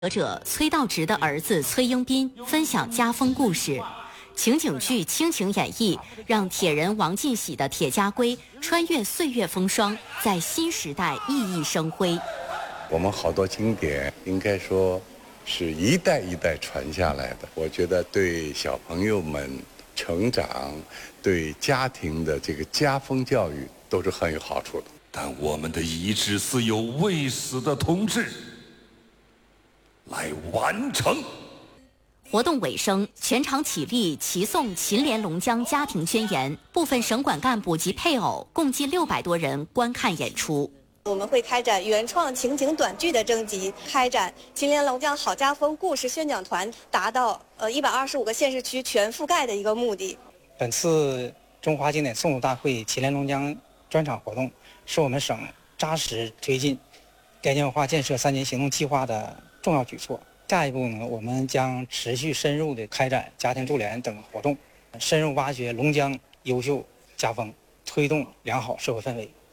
作者崔道直的儿子崔英斌分享家风故事，情景剧倾情演绎，让铁人王进喜的铁家龟穿越岁月风霜，在新时代熠熠生辉。 我们好多经典应该说是一代一代传下来的，我觉得对小朋友们成长，对家庭的这个家风教育都是很有好处的。 但我们的遗志是由未死的同志来完成。 活动尾声，全场起立齐诵秦连龙江家庭宣言，部分省管干部及配偶共计600多人观看演出。 我们会开展原创情景短剧的征集，开展秦连龙江好家风故事宣讲团，达到125个县市区全覆盖的一个目的。 本次中华经典诵读大会秦连龙江专场活动，是我们省扎实推进改建文化建设3年行动计划的重要举措。下一步呢，我们将持续深入的开展家庭助联等活动，深入挖掘龙江优秀家风，推动良好社会氛围。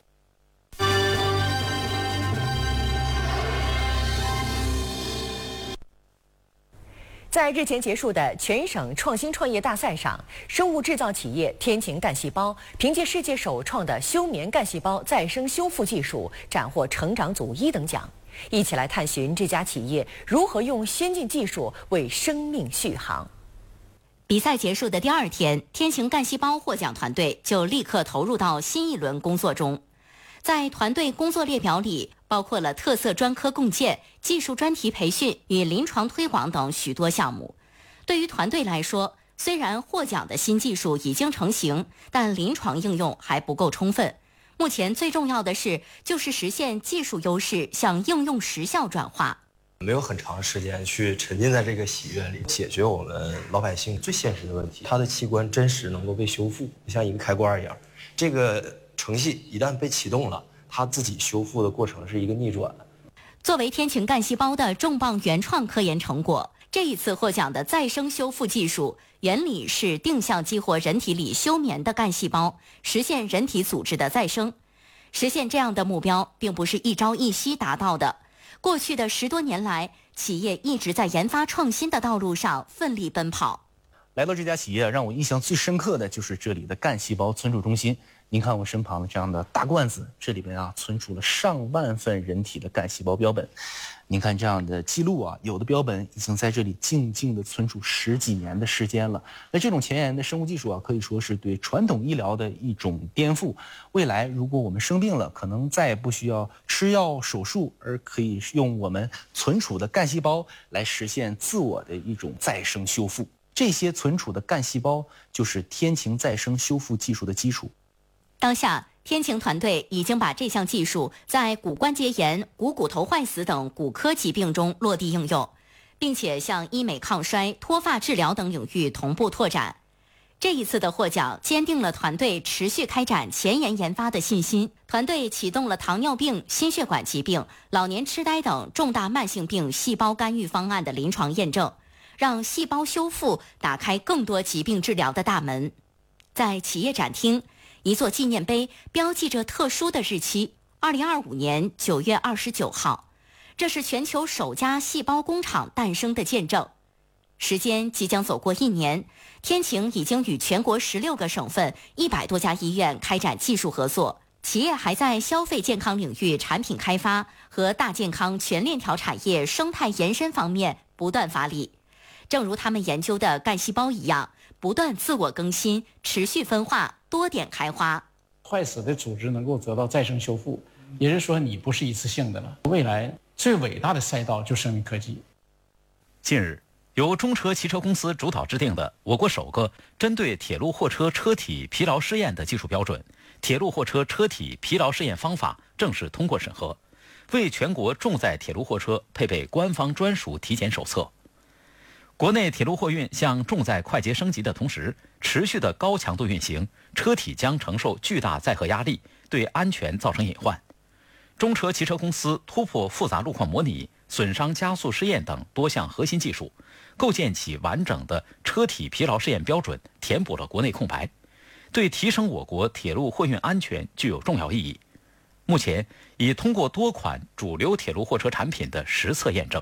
在日前结束的全省创新创业大赛上，生物制造企业天晴干细胞凭借世界首创的休眠干细胞再生修复技术，斩获成长组1等奖。一起来探寻这家企业如何用先进技术为生命续航。 比赛结束的第2天，天晴干细胞获奖团队就立刻投入到新一轮工作中。在团队工作列表里，包括了特色专科共建、技术专题培训与临床推广等许多项目。对于团队来说，虽然获奖的新技术已经成型，但临床应用还不够充分。目前最重要的就是实现技术优势向应用实效转化。 没有很长时间去沉浸在这个喜悦里，解决我们老百姓最现实的问题。它的器官真实能够被修复，像一个开关一样。这个程序一旦被启动了，它自己修复的过程是一个逆转。 作为天晴干细胞的重磅原创科研成果，这一次获奖的再生修复技术原理是定向激活人体里休眠的干细胞，实现人体组织的再生。实现这样的目标并不是一朝一夕达到的，过去的10多年来，企业一直在研发创新的道路上奋力奔跑。 来到这家企业，让我印象最深刻的就是这里的干细胞存储中心。您看我身旁的这样的大罐子，这里边存储了上万份人体的干细胞标本。您看这样的记录有的标本已经在这里静静地存储10几年的时间了。那这种前沿的生物技术可以说是对传统医疗的一种颠覆。未来如果我们生病了，可能再也不需要吃药手术，而可以用我们存储的干细胞来实现自我的一种再生修复。这些存储的干细胞就是天晴再生修复技术的基础。 当下，天晴团队已经把这项技术在骨关节炎、骨头坏死等骨科疾病中落地应用，并且向医美抗衰、脱发治疗等领域同步拓展。这一次的获奖坚定了团队持续开展前沿研发的信心。团队启动了糖尿病、心血管疾病、老年痴呆等重大慢性病细胞干预方案的临床验证，让细胞修复打开更多疾病治疗的大门。在企业展厅，一座纪念碑标记着特殊的日期，2025年9月29号，这是全球首家细胞工厂诞生的见证。时间即将走过1年，天晴已经与全国16个省份100多家医院开展技术合作，企业还在消费健康领域产品开发和大健康全链条产业生态延伸方面不断发力。正如他们研究的干细胞一样，不断自我更新，持续分化，多点开花。 坏死的组织能够得到再生修复，也就是说你不是一次性的了。未来最伟大的赛道就是生命科技。 近日，由中车汽车公司主导制定的我国首个针对铁路货车车体疲劳试验的技术标准《铁路货车车体疲劳试验方法》正式通过审核，为全国重载铁路货车配备官方专属体检手册。国内铁路货运向重载快捷升级的同时，持续的高强度运行，车体将承受巨大载荷压力，对安全造成隐患。中车汽车公司突破复杂路况模拟、损伤加速试验等多项核心技术，构建起完整的车体疲劳试验标准，填补了国内空白，对提升我国铁路货运安全具有重要意义。目前已通过多款主流铁路货车产品的实测验证。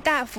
大幅